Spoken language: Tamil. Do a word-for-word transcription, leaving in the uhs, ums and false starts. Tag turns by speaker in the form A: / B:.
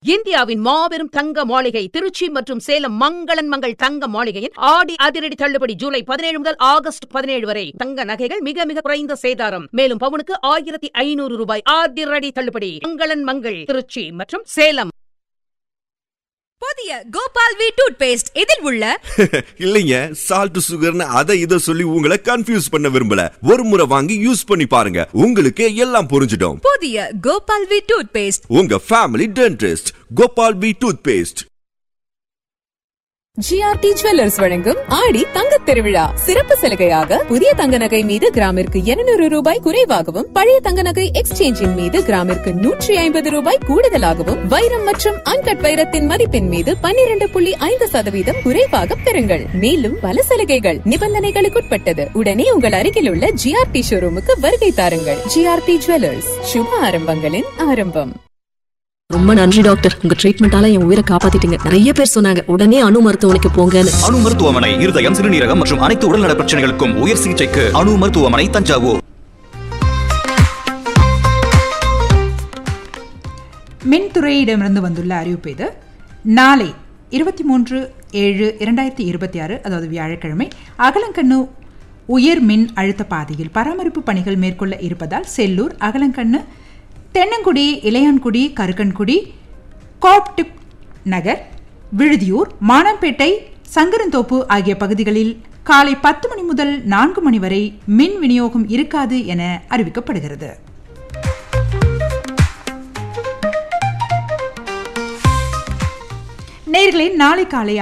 A: இந்தியாவின் மாபெரும் தங்க மாளிகை திருச்சி மற்றும் சேலம் மங்களன் மங்கள் தங்க மாளிகையின் ஆடி அதிரடி தள்ளுபடி ஜூலை பதினேழு முதல் ஆகஸ்ட் பதினேழு வரை. தங்க நகைகள் மிக மிக குறைந்த சேதாரம். மேலும் பவுனுக்கு ஆயிரத்தி ஐநூறு ரூபாய் அதிரடி தள்ளுபடி. மங்களன் மங்கள் திருச்சி மற்றும் சேலம்.
B: புதிய கோபால் வி டூத் பேஸ்ட் இதில் உள்ள
C: இல்லைங்க சால்ட் சுகர்னு அதை இதை சொல்லி உங்களை கன்ஃபியூஸ் பண்ண விரும்பல. ஒரு முறை வாங்கி யூஸ் பண்ணி பாருங்க, உங்களுக்கு எல்லாம் புரிஞ்சிடும்.
B: புதிய கோபால் வி டூத் பேஸ்ட்,
C: உங்க family dentist. Gopal we tooth paste.
D: GRT jewellers வழங்கும் ஆடி தங்கத் திருவிழா சிறப்பு சலுகையாக புதிய தங்க நகை மீது கிராமிற்கு இருநூறு ரூபாய் குறைவாகவும், பழைய தங்க நகை எக்ஸ்சேஞ்சின் மீது கிராமிற்கு நூற்றி ஐம்பது ரூபாய் கூடுதலாகவும், வைரம் மற்றும் அன்கட் வைரத்தின் மதிப்பின் மீது பன்னிரண்டு புள்ளி ஐந்து சதவீதம் குறைவாக பெறுங்கள். மேலும் பல சலுகைகள் நிபந்தனைகளுக்குட்பட்டது. உடனே உங்கள் அருகில் உள்ள ஜிஆர்டி ஷோரூமுக்கு வருகை தாருங்கள். ஜிஆர்டி ஜுவல்லர்ஸ், சுப ஆரம்பங்களின் ஆரம்பம்.
E: ரொம்ப நன்றி டாக்டர், உங்க ட்ரீட்மெண்டால என் உயிரை காப்பாத்திட்டீங்க. நிறைய பேர் சொன்னாங்க உடனே அணு மருத்துவமனைக்கு போங்கன்னு.
F: அணு மருத்துவமனை இருதயம், சிறுநீரகம் மற்றும் அனைத்து உடல்நல பிரச்சனைகளுக்கும் உயர் சிகிச்சைக்கு அணு மருத்துவமனை, தஞ்சாவூர்.
G: மின்துறையிடமிருந்து வந்துள்ள அறிவிப்பு இது. நாளை இருபத்தி மூன்று ஏழு இரண்டாயிரத்தி இருபத்தி ஆறு அதாவது வியாழக்கிழமை அகலங்கண்ணு உயர் மின் அழுத்த பாதையில் பராமரிப்பு பணிகள் மேற்கொள்ள இருப்பதால் செல்லூர், அகலங்கண்ணு, தென்னங்குடி, இளையான்குடி, கருக்கன்குடி, கோப்டிப் நகர், விழுதியூர், மானாம்பேட்டை, சங்கரந்தோப்பு ஆகிய பகுதிகளில் காலை பத்து மணி முதல் நான்கு மணி வரை மின் விநியோகம் இருக்காது என அறிவிக்கப்படுகிறது. நேயர்களே, நாளை காலை